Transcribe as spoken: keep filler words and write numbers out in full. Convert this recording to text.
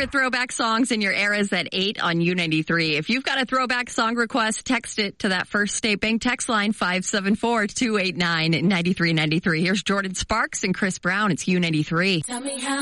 favorite throwback songs in your eras at eight on U ninety-three. If you've got a throwback song request, text it to that First State Bank text line five seven four, two eight nine, nine three nine three. Here's Jordan Sparks and Chris Brown. It's U ninety-three. Tell me how